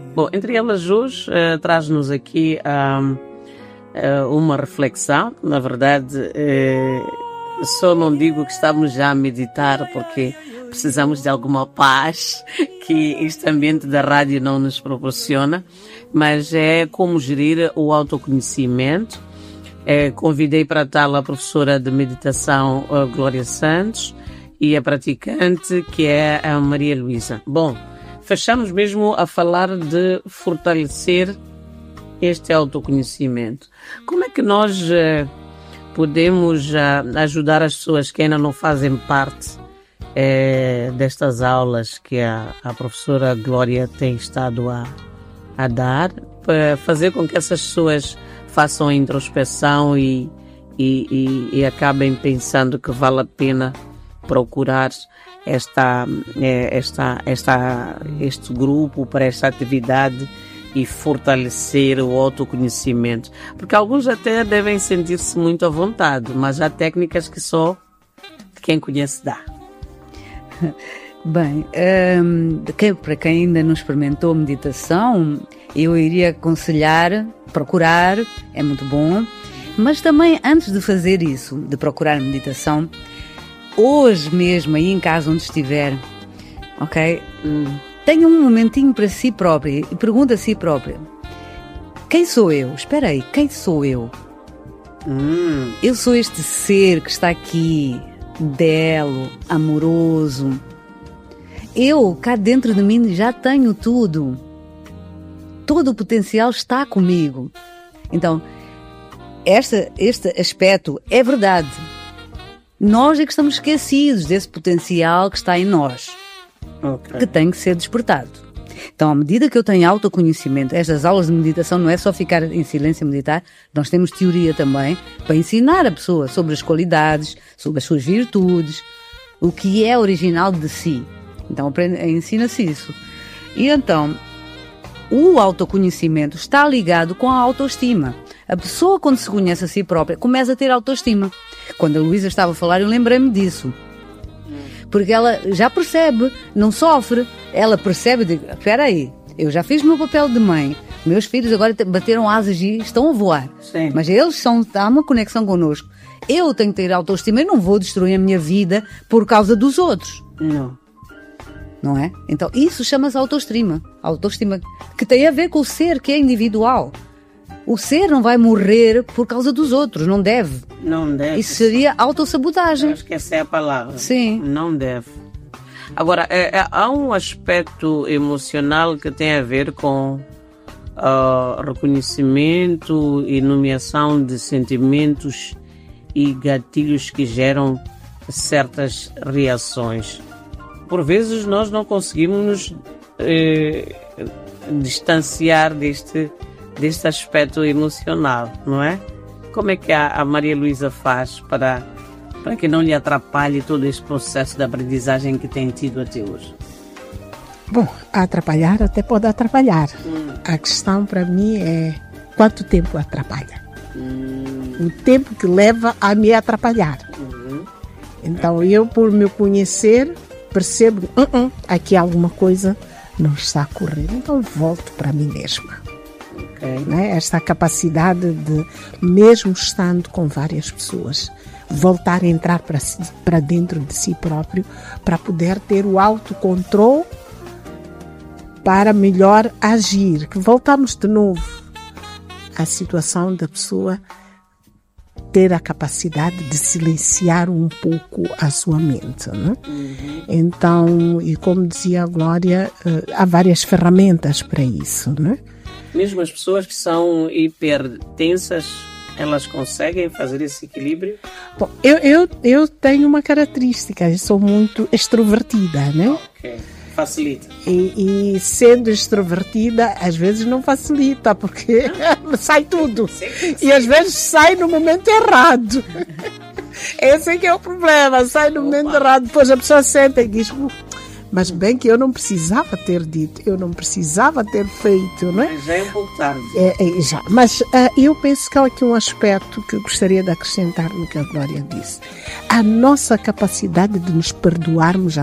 Bom, entre elas hoje traz-nos aqui uma reflexão. Na verdade, só não digo que estamos já a meditar porque precisamos de alguma paz que este ambiente da rádio não nos proporciona, mas é como gerir o autoconhecimento. Convidei para tal a professora de meditação Glória Santos e a praticante que é a Maria Luísa. Bom, fechamos mesmo a falar de fortalecer este autoconhecimento. Como é que nós podemos ajudar as pessoas que ainda não fazem parte destas aulas que a professora Glória tem estado a dar, para fazer com que essas pessoas façam a introspeção e acabem pensando que vale a pena procurar este grupo para esta atividade e fortalecer o autoconhecimento? Porque alguns até devem sentir-se muito à vontade, mas há técnicas que só quem conhece dá. Bem, para quem ainda não experimentou meditação, eu iria aconselhar procurar, é muito bom, mas também antes de fazer isso, de procurar meditação, hoje mesmo, aí em casa onde estiver, ok? Tenha um momentinho para si própria e pergunta a si própria: quem sou eu? Espera aí, quem sou eu? Eu sou este ser que está aqui, belo, amoroso. Eu, cá dentro de mim, já tenho tudo. Todo o potencial está comigo. Então, este aspecto é verdade. Nós é que estamos esquecidos desse potencial que está em nós, que tem que ser despertado. Então, à medida que eu tenho autoconhecimento, estas aulas de meditação não é só ficar em silêncio e meditar, nós temos teoria também para ensinar a pessoa sobre as qualidades, sobre as suas virtudes, o que é original de si. Então, ensina-se isso. E então, o autoconhecimento está ligado com a autoestima. A pessoa, quando se conhece a si própria, começa a ter autoestima. Quando a Luísa estava a falar, eu lembrei-me disso. Porque ela já percebe, não sofre. Ela percebe, digo, espera aí, eu já fiz o meu papel de mãe. Meus filhos agora bateram asas e estão a voar. Sim. Mas há uma conexão connosco. Eu tenho que ter autoestima e não vou destruir a minha vida por causa dos outros. Não é? Então, isso chama-se autoestima. Autoestima que tem a ver com o ser, que é individual. O ser não vai morrer por causa dos outros, não deve. Não deve. Isso seria autossabotagem. Acho que essa é a palavra. Sim. Não deve. Agora, há um aspecto emocional que tem a ver com reconhecimento e nomeação de sentimentos e gatilhos que geram certas reações. Por vezes nós não conseguimos nos distanciar deste aspecto emocional, não é? Como é que a Maria Luísa faz para que não lhe atrapalhe todo este processo de aprendizagem que tem tido até hoje? Bom, atrapalhar até pode atrapalhar. A questão para mim é quanto tempo atrapalha. O tempo que leva a me atrapalhar. Então eu, por me conhecer, percebo que aqui alguma coisa não está a correr. Então volto para mim mesma. Né? Esta capacidade de, mesmo estando com várias pessoas, voltar a entrar para dentro de si próprio, para poder ter o autocontrole, para melhor agir. Que voltamos de novo à situação da pessoa ter a capacidade de silenciar um pouco a sua mente, né? Então, e como dizia a Glória, há várias ferramentas para isso, né? Mesmo as pessoas que são hipertensas, elas conseguem fazer esse equilíbrio? Bom, eu tenho uma característica, eu sou muito extrovertida, né? Ok, facilita. E sendo extrovertida, às vezes não facilita, porque sai tudo. Sim. E às vezes sai no momento errado. Esse é que é o problema, sai no momento errado. Depois a pessoa senta e diz: mas bem que eu não precisava ter dito, eu não precisava ter feito, não é? Mas já é um pouco tarde. Já. Mas eu penso que há aqui um aspecto que eu gostaria de acrescentar no que a Glória disse. A nossa capacidade de nos perdoarmos